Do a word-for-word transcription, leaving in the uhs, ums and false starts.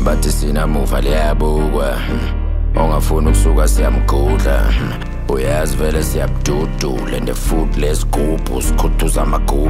bathi sinamuva liyabukwa, ongafuna ukusuka siyamgudla. Uyazi vele siyabududula and futhi lesigubhu sikhuthuza amagubhu.